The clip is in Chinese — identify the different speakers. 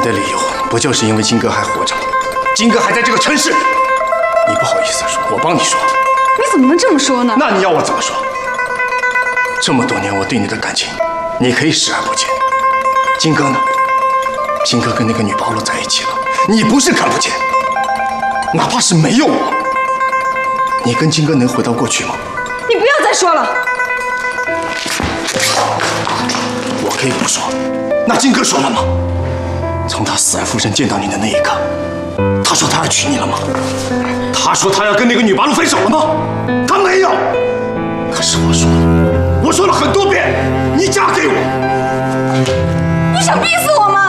Speaker 1: 的理由不就是因为金哥还活着吗？金哥还在这个城市，你不好意思说，我帮你说。
Speaker 2: 你怎么能这么说呢？
Speaker 1: 那你要我怎么说？这么多年我对你的感情，你可以视而不见。金哥呢？金哥跟那个女暴露在一起了，你不是看不见。哪怕是没有我，你跟金哥能回到过去吗？
Speaker 2: 你不要再说了。
Speaker 1: 我可以不说，那金哥说了吗？从他死而复生见到你的那一刻，他说他要娶你了吗？他说他要跟那个女八路分手了吗？他没有。可是我说了，我说了很多遍，你嫁给我。
Speaker 2: 你想逼死我吗？